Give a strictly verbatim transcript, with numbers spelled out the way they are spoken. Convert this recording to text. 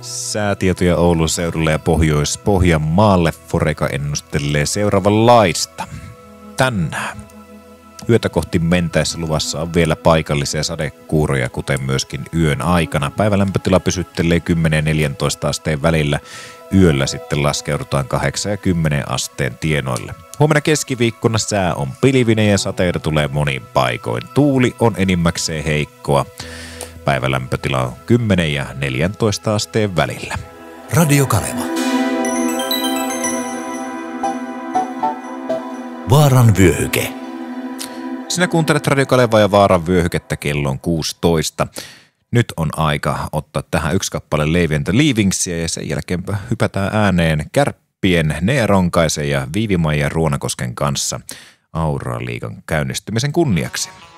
Säätietoja Oulun seudulle ja Pohjois-Pohjanmaalle Foreca ennustelee seuraavanlaista. Tänään yötä kohti mentäessä luvassa on vielä paikallisia sadekuuroja, kuten myöskin yön aikana. Päivälämpötila pysyttelee kymmenen ja neljäntoista asteen välillä. Yöllä sitten laskeudutaan kahdeksan ja kymmenen asteen tienoille. Huomenna keskiviikkona sää on pilvinen ja sateita tulee monin paikoin. Tuuli on enimmäkseen heikkoa. Päivälämpötila on kymmenen ja neljäntoista asteen välillä. Radio Kaleva. Vaaran vyöhyke. Sinä kuuntelet Radio Kalevaa ja Vaaran vyöhykettä, kello on kuusitoista. Nyt on aika ottaa tähän yksi kappale Leavy and the Leavingsia ja sen jälkeen hypätään ääneen Kärppien, Nea Ronkaisen ja Viivi-Maija Ruonakosken kanssa Aura-liigan käynnistymisen kunniaksi.